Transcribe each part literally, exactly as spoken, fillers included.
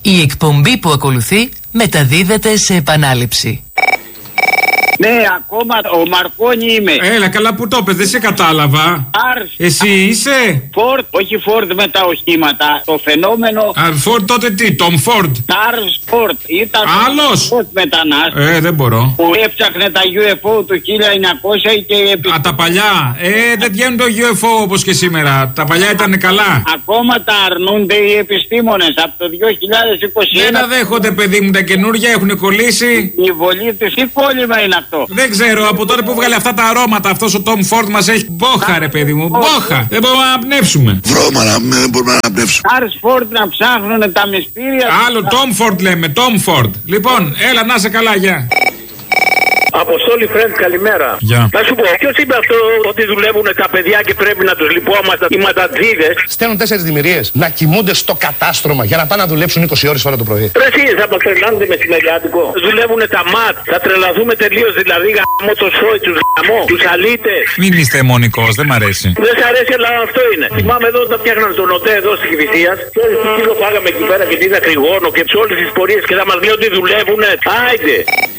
Η εκπομπή που ακολουθεί μεταδίδεται σε επανάληψη. Ναι, ακόμα ο Μαρκόνι είμαι. Έλα, καλά που το πες, δεν σε κατάλαβα. Αρς. Εσύ είσαι. Φόρτ, όχι Φόρτ με τα οχήματα. Το φαινόμενο. Α, Φόρτ τότε τι, Τόμ Φόρντ. Charles Φόρτ. Ήταν άλλος. Φόρτ μετανάστη. Ε, δεν μπορώ. Που έψαχνε τα γιου εφ ο του χίλια εννιακόσια και επί... Α, τα παλιά. Ε, δεν βγαίνουν το γιου εφ ο όπως και σήμερα. Τα παλιά ήταν καλά. Ακόμα τα αρνούνται οι επιστήμονες από το δύο χιλιάδες είκοσι ένα. Δεν τα δέχονται, παιδί μου, τα καινούργια έχουν κολλήσει. Η βολή του ή κόλλημα είναι αυτό. Δεν ξέρω, από τότε που βγάλε αυτά τα αρώματα, αυτός ο Τόμ Φόρντ μας έχει μπόχα, ρε παιδί μου. Μπόχα. Δεν μπορούμε να αναπνεύσουμε. Βρώμα να δεν μπορούμε να αναπνεύσουμε. Charles Φόρτ να ψάχνουν τα μυστήρια. Άλλο Τόμ Φόρντ λέμε, Τόμ Φόρντ. Λοιπόν, έλα να σε καλά, γεια. Αποστόλη Φρέντ, καλημέρα. Γεια. Να σου πω, ποιος είπε αυτό ότι δουλεύουν τα παιδιά και πρέπει να τους λυπόμαστε, οι ματατζίδες. Στέλνουν τέσσερις δημιουργίες να κοιμούνται στο κατάστρωμα για να πάνε να δουλέψουν είκοσι ώρες ώρα το πρωί. Ρε εσύ, θα απαξελάνονται με μεσημεριάτικο. Δουλεύουν τα ματ. Θα τρελαθούμε τελείως, δηλαδή γαμώ το σόι, τους γαμώ, τους αλίτες. Μην είστε αιμονικός, δεν μ' αρέσει. Δεν σ' αρέσει, αλλά αυτό είναι. Θυμάμαι εδώ όταν φτιάχναν τον ΟΤΕ εδώ στη Κηφισίας. Ξέρεις τι κύλο φάγαμε εκεί πέρα και τι είδα κρυγόνο και σε όλες τις πορείες και θα μας λέει ότι δουλεύουνε. Άιντε.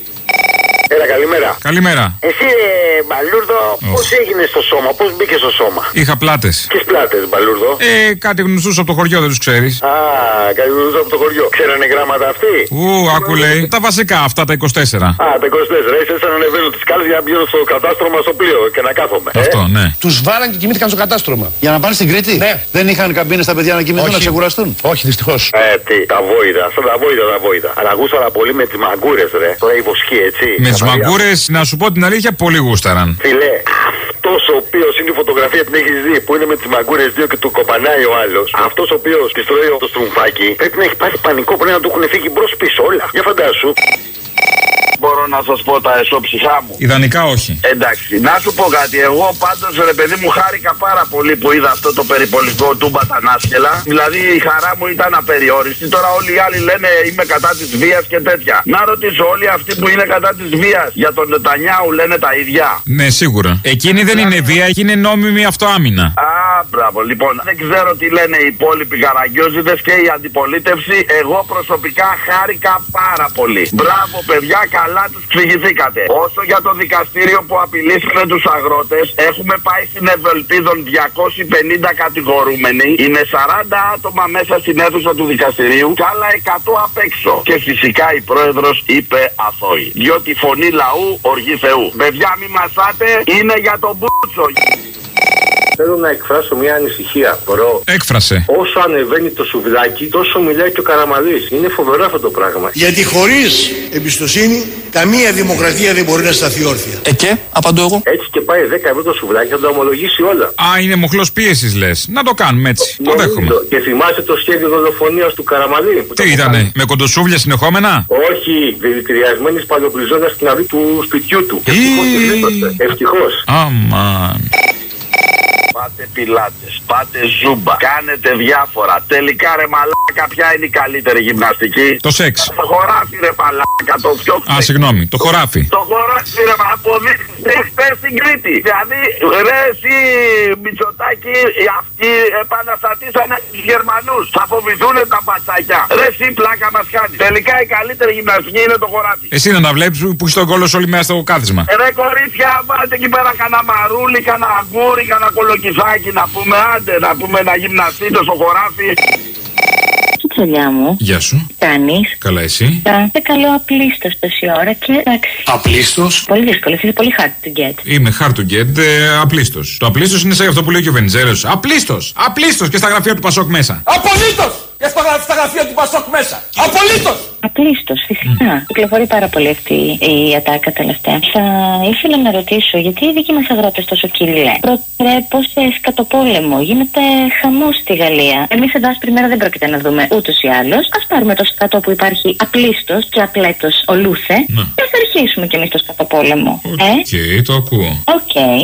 Έλα, καλημέρα. Καλημέρα. Εσύ, ε, Μπαλούρδο, oh. πώς έγινες στο σώμα, πώς μπήκες στο σώμα? Είχα πλάτες. Ποιες πλάτες, Μπαλούρδο? Ε, κάτι γνωστούς από το χωριό, δεν τους ξέρεις. Α, κάτι γνωστούς από το χωριό. Ξέρανε γράμματα αυτοί? Ου, άκου λέει. Τα βασικά, αυτά τα είκοσι τέσσερα. Α, τα είκοσι τέσσερα. Είσαι σαν να ανεβαίνω τις σκάλες για να πηγαίνω στο κατάστρωμα στο πλοίο και να κάθομαι. Αυτό, ε? ναι. Τους βάλαν και κοιμήθηκαν στο κατάστρωμα. Για να πάνε στην Κρήτη. Ναι. Δεν είχαν καμπίνες στα παιδιά να κοιμηθούν, να ξεκουραστούν. Όχι, δυστυχώς. Ε, τι, τα βόηδα, σαν τα βόηδα, τα βόηδα. Αλλά γούσταρα πολύ με τις μαγκούρες, ρε. Τώρα η βοσκή, έτσι. Με τις μαγκούρες, να σου πω την αλήθεια, πολύ γούσταραν. Φιλέ, αυτός ο οποίος είναι η φωτογραφία την έχεις δει, που είναι με τις μαγκούρες δύο και του κοπανάει ο άλλος. Αυτός ο οποίος της τρώει το στρουμφάκι, πρέπει να έχει πάθει πανικό, πρέπει να του έχουν φύγει μπρος πίσω όλα. Για φαντάσου. Μπορώ να σας πω τα εσώψυχά μου? Ιδανικά όχι. Εντάξει, να σου πω κάτι. Εγώ πάντως, ρε παιδί μου, χάρηκα πάρα πολύ που είδα αυτό το περιπολικό Τούμπα τα Νάσκελα. Δηλαδή η χαρά μου ήταν απεριόριστη. Τώρα όλοι οι άλλοι λένε είμαι κατά της βίας και τέτοια. Να ρωτήσω, όλοι αυτοί που είναι κατά της βίας για τον Νετανιάου λένε τα ίδια? Ναι, σίγουρα. Εκείνη δεν είναι βία, εκείνη είναι νόμιμη αυτοάμυνα. Α, μπράβο. Λοιπόν, δεν ξέρω τι λένε οι υπόλοιποι γαραγιόζιδες και η αντιπολίτευση. Εγώ προσωπικά χάρηκα πάρα πολύ. Μπράβο, παιδιά, καλά τους ξηγηθήκατε. Όσο για το δικαστήριο που απειλήσανε τους αγρότες, έχουμε πάει στην Ευελπίδων διακόσιοι πενήντα κατηγορούμενοι. Είναι σαράντα άτομα μέσα στην αίθουσα του δικαστηρίου και άλλα εκατό απ' έξω. Και φυσικά η πρόεδρος είπε αθώοι. Διότι φωνή λαού, οργή Θεού. Παιδιά, μη μασάτε, είναι για τον μπούτσο. Θέλω να εκφράσω μια ανησυχία. Μπορώ. Έκφρασε. Όσο ανεβαίνει το σουβλάκι, τόσο μιλάει και ο Καραμανλής. Είναι φοβερό αυτό το πράγμα. Γιατί χωρίς εμπιστοσύνη, καμία δημοκρατία δεν μπορεί να σταθεί όρθια. Ε, και, απαντώ εγώ. Έτσι και πάει δέκα ευρώ το σουβλάκι, θα το ομολογήσει όλα. Α, είναι μοχλός πίεσης λες. Να το κάνουμε έτσι. Το δέχομαι. Και θυμάσαι το σχέδιο δολοφονίας του Καραμανλή? Τι ήτανε, με κοντοσούβλια συνεχόμενα? Όχι, δηλητηριασμένης παλαιοπληζώντας στην αυλή του σπιτιού του. Ευτυχώς και γλίτωσε. Ευτυχώς. Αμάν. Πάτε πιλάτες, πάτε ζούμπα, κάνετε διάφορα. Τελικά ρε μαλάκα, ποια είναι η καλύτερη γυμναστική? Το σεξ. Το χωράφι ρε μαλάκα, το πιο Α, συγγνώμη, το χωράφι. Το χωράφι ρε μαλάκα, αποδείξτε χθες στην Κρήτη. Δηλαδή, ρε εσύ Μητσοτάκη, αυτοί επαναστατήσανε τους Γερμανούς. Θα φοβηθούν τα μπατσάκια. Ρε εσύ πλάκα μας κάνει. Τελικά η καλύτερη γυμναστική είναι το χωράφι. Εσύ να τα βλέπεις που είσαι τον κόλλος όλη μέρα στο κάθισμα. Ρε κορίτσια, βάλτε εκεί πέρα κανένα μαρούλι, κανένα αγκούρι, κανένα κολοκυθάκι να πούμε, άντε να πούμε να γυμναστείτε στο χωράφι. Τσολιά μου. Γεια σου. Κάνεις? Καλά, εσύ? Κάνετε καλό απλίστος τόση ώρα και εντάξει. Απλίστος? Πολύ δύσκολο, είσαι πολύ hard to get. Είμαι hard to get, ε, απλίστος. Το απλίστος είναι σαν αυτό που λέει και ο Βενιζέλος. Απλίστος! Απλίστος και στα γραφεία του Πασόκ μέσα. Απολύτως! Και στα γραφεία του Πασόκ μέσα. Απολύτως! Απλίστος, φυσικά. Mm. Κυκλοφορεί πάρα πολύ αυτή η ατάκα τελευταία. Θα ήθελα να ρωτήσω, γιατί οι δικοί μας αγρότες τόσο κυλέ προτρέπω σε σκατοπόλεμο? Γίνεται χαμός στη Γαλλία. Εμείς εδώ άσπρη μέρα δεν πρόκειται να δούμε ούτως ή άλλως. Ας πάρουμε το σκατό που υπάρχει απλίστος και απλέτος ολούθε mm. και ας αρχίσουμε κι εμείς το σκατοπόλεμο. Οκ, okay, ε? το ακούω. Οκ. Okay.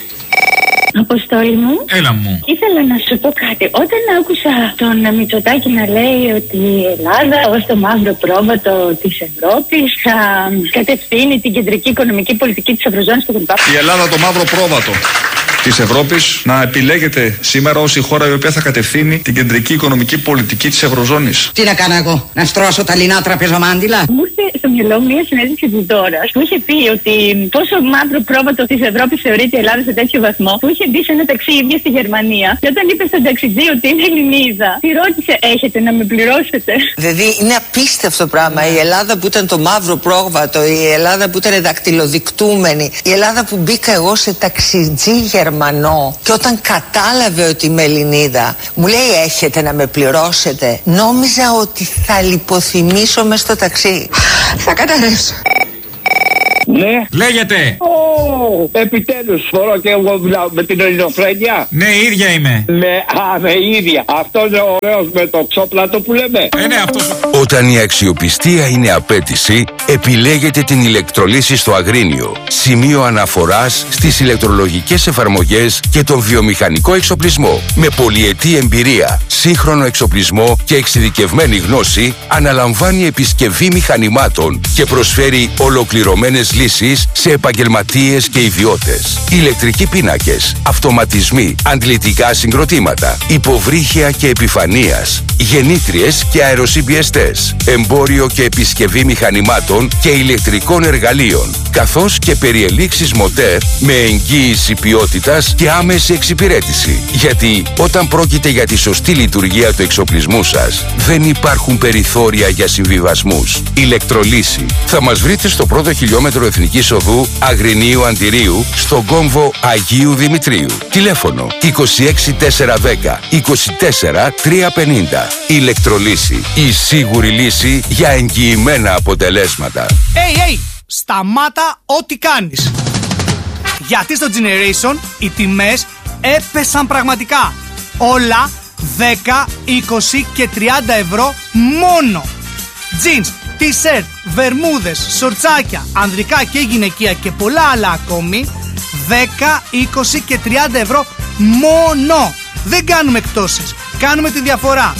Αποστόλη μου. Έλα μου. Ήθελα να σου πω κάτι. Όταν άκουσα τον Μητσοτάκη να λέει ότι η Ελλάδα ως το μαύρο πρόβατο της Ευρώπης θα κατευθύνει την κεντρική οικονομική πολιτική της Ευρωζώνης και τα λοιπά. Η Ελλάδα το μαύρο πρόβατο. της Ευρώπης να επιλέγεται σήμερα ως η χώρα η οποία θα κατευθύνει την κεντρική οικονομική πολιτική της Ευρωζώνης. Τι να κάνω εγώ, να στρώσω τα λινά τραπεζομάντιλα? Μου ήρθε στο μυαλό μια συνέντευξη της Δώρας που είχε πει ότι πόσο μαύρο πρόβατο της Ευρώπης θεωρείται η Ελλάδα σε τέτοιο βαθμό, που είχε μπει σε ένα ταξί ίδια στη Γερμανία. Και όταν είπε στον ταξιτζή ότι είναι Ελληνίδα, τη ρώτησε: έχετε να με πληρώσετε? Δηλαδή είναι απίστευτο πράγμα. Η Ελλάδα που ήταν το μαύρο πρόβατο, η Ελλάδα που ήταν δακτυλοδεικτούμενη, η Ελλάδα που μπήκα εγώ σε ταξιτζή Γερμανό και όταν κατάλαβε ότι είμαι Ελληνίδα, μου λέει: έχετε να με πληρώσετε? Νόμιζα ότι θα λιποθυμήσω μες στο ταξί. Θα καταρρεύσω. Ναι. Λέγεται. Ω, επιτέλους μπορώ και εγώ μιλάω με την ελληνοφρένεια. Ναι, ίδια είμαι. Με, α, με ίδια. Αυτό είναι ο ωραίος με το ξόπλατο που λέμε. Ε, ναι, αυτός. Όταν η αξιοπιστία είναι απέτηση, επιλέγετε την ηλεκτρολύση στο Αγρίνιο. Σημείο αναφοράς στις ηλεκτρολογικές εφαρμογές και τον βιομηχανικό εξοπλισμό. Με πολυετή εμπειρία, σύγχρονο εξοπλισμό και εξειδικευμένη γνώση, αναλαμβάνει επισκευή μηχανημάτων και προσφέρει ολοκληρωμένες λύσεις σε επαγγελματίες και ιδιώτες. Ηλεκτρικοί πίνακες, αυτοματισμοί, αντλητικά συγκροτήματα, υποβρύχια και επιφανείας, γεννήτριες και αεροσυμπιεστές, εμπόριο και επισκευή μηχανημάτων και ηλεκτρικών εργαλείων, καθώς και περιελήξεις μοτέρ με εγγύηση ποιότητας και άμεση εξυπηρέτηση. Γιατί όταν πρόκειται για τη σωστή λειτουργία του εξοπλισμού σας, δεν υπάρχουν περιθώρια για συμβιβασμούς. Ηλεκτρολύση. Θα μας βρείτε στο πρώτο χιλιόμετρο Εθνικής Οδού Αγρινίου Αντιρίου, στον κόμβο Αγίου Δημητρίου. Τηλέφωνο είκοσι έξι τετρακόσια δέκα είκοσι τέσσερα τριακόσια πενήντα. Ηλεκτρολύση. Η σίγουρη λύση για εγγυημένα αποτελέσματα. Hey, hey, σταμάτα ό,τι κάνεις. Γιατί στο Generation οι τιμές έπεσαν πραγματικά. Όλα δέκα, είκοσι και τριάντα ευρώ μόνο. Jeans, t-shirt, βερμούδες, σορτσάκια, ανδρικά και γυναικεία και πολλά άλλα ακόμη, δέκα, είκοσι και τριάντα ευρώ μόνο. Δεν κάνουμε εκπτώσεις, κάνουμε τη διαφορά.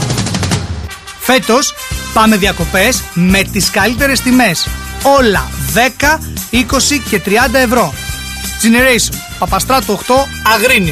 Φέτος πάμε διακοπές με τις καλύτερες τιμές. Όλα δέκα, είκοσι και τριάντα ευρώ. Generation, Παπαστράτου οκτώ, Αγρίνιο.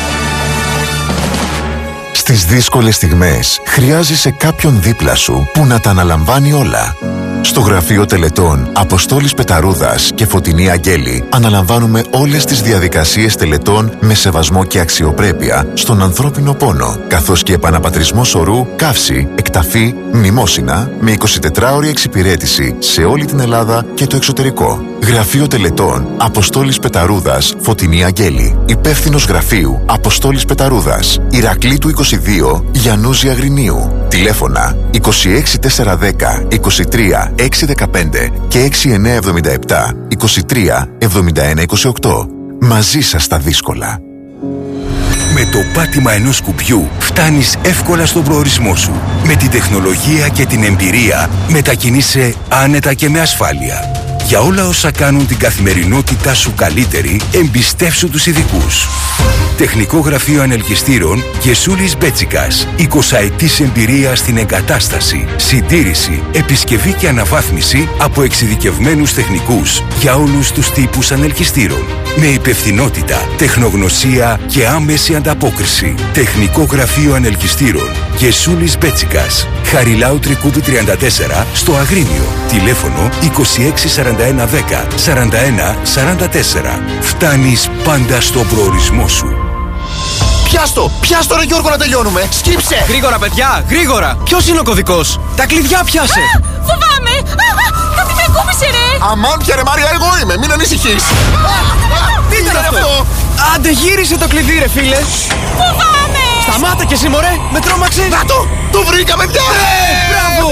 Στις δύσκολες στιγμές χρειάζεσαι κάποιον δίπλα σου που να τα αναλαμβάνει όλα. Στο γραφείο τελετών Αποστόλης Πεταρούδας και Φωτεινή Αγγέλη αναλαμβάνουμε όλες τις διαδικασίες τελετών με σεβασμό και αξιοπρέπεια στον ανθρώπινο πόνο, καθώς και επαναπατρισμό σωρού, καύση, εκταφή, μνημόσυνα με εικοσιτετράωρη εξυπηρέτηση σε όλη την Ελλάδα και το εξωτερικό. Γραφείο τελετών Αποστόλης Πεταρούδας, Φωτεινή Αγγέλη. Υπεύθυνος γραφείου Αποστόλης Πεταρούδας, Ηρακλήτου είκοσι δύο, Γιαννούζη Αγρινίου. Τηλέφωνα είκοσι έξι τετρακόσια δέκα είκοσι τρία έξι δεκαπέντε και έξι εννιά εβδομήντα επτά είκοσι τρία εβδομήντα ένα είκοσι οκτώ. Μαζί σας στα δύσκολα. Με το πάτημα ενός κουμπιού φτάνεις εύκολα στον προορισμό σου. Με την τεχνολογία και την εμπειρία μετακινείσαι άνετα και με ασφάλεια. Για όλα όσα κάνουν την καθημερινότητά σου καλύτερη, εμπιστεύσου τους ειδικούς. Τεχνικό Γραφείο Ανελκυστήρων Γεσούλης Μπέτσικας. εικοσαετής εμπειρία στην εγκατάσταση, συντήρηση, επισκευή και αναβάθμιση από εξειδικευμένους τεχνικούς για όλους τους τύπους ανελκυστήρων. Με υπευθυνότητα, τεχνογνωσία και άμεση ανταπόκριση. Τεχνικό Γραφείο Ανελκυστήρων Γεσούλης Μπέτσικας. Χαριλάου Τρικούμπη τριάντα τέσσερα στο Αγρίνιο. Τηλέφωνο είκοσι έξι σαράντα ένα δέκα σαράντα ένα σαράντα τέσσερα. Φτάνεις πάντα στον προορισμό σου. Πιάστο! Πιάστο ρε Γιώργο να τελειώνουμε! Σκύψε! Γρήγορα παιδιά, γρήγορα! Ποιος είναι ο κωδικός? Τα κλειδιά πιάσε! Α, φοβάμαι! Α, κάτι με κούμπησε ρε! Αμάν πια ρε Μάρια, εγώ είμαι! Μην ανησυχείς! Τι ήταν αυτό? Άντε γύρισε το κλειδί ρε φίλε! Φοβάμαι! Σταμάτα και εσύ μωρέ! Με τρόμαξε! Να το! Το βρήκα παιδιά! Μπράβο!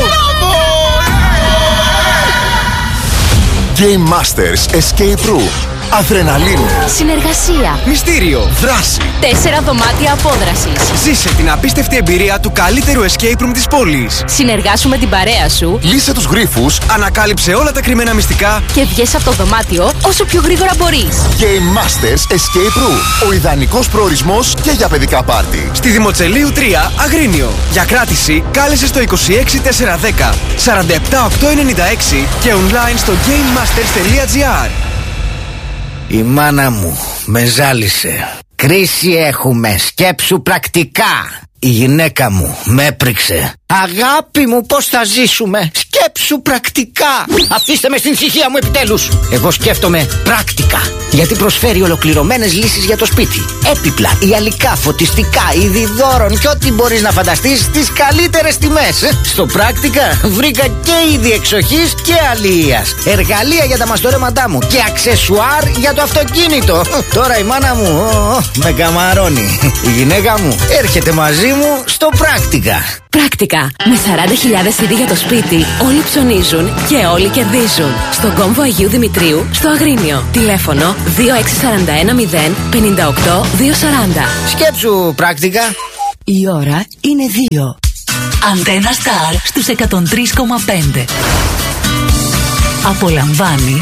Game Masters Escape Room. Αδρεναλίνη. Συνεργασία. Μυστήριο. Δράση. Τέσσερα δωμάτια απόδρασης. Ζήσε την απίστευτη εμπειρία του καλύτερου escape room της πόλης. Συνεργάσου με την παρέα σου. Λύσε τους γρίφους. Ανακάλυψε όλα τα κρυμμένα μυστικά. Και βγες από το δωμάτιο όσο πιο γρήγορα μπορείς. Game Masters Escape Room. Ο ιδανικός προορισμός και για παιδικά πάρτι. Στη Δημοτσελείου τρία, Αγρίνιο. Για κράτηση κάλεσε στο είκοσι έξι τετρακόσια δέκα σαράντα επτά οκτακόσια ενενήντα έξι και online στο gamemasters τελεία gr. Η μάνα μου με ζάλισε. Κρίση έχουμε, σκέψου πρακτικά. Η γυναίκα μου με έπριξε. Αγάπη μου, πώς θα ζήσουμε? Σκέψου πρακτικά. Αφήστε με στην ησυχία μου επιτέλους. Εγώ σκέφτομαι πράκτικα, γιατί προσφέρει ολοκληρωμένες λύσεις για το σπίτι. Έπιπλα, ιαλικά, φωτιστικά, είδη δώρων και ό,τι μπορείς να φανταστείς στις καλύτερες τιμές. Στο πράκτικα βρήκα και είδη εξοχής και αλληλείας, εργαλεία για τα μαστορέματά μου και αξεσουάρ για το αυτοκίνητο. Τώρα η μάνα μου ο, ο, με καμαρώνει. Η γυναίκα μου έρχεται μαζί μου στο πράκτικα. Πράκτικα. Με σαράντα χιλιάδες είδη για το σπίτι, όλοι ψωνίζουν και όλοι κερδίζουν. Στον κόμβο Αγίου Δημητρίου, στο Αγρίνιο. Τηλέφωνο δύο έξι τέσσερα ένα μηδέν πέντε οκτώ δύο σαράντα. Σκέψου πράκτικα. Η ώρα είναι δύο. Αντένα Σταρ στους εκατόν τρία κόμμα πέντε. Απολαμβάνεις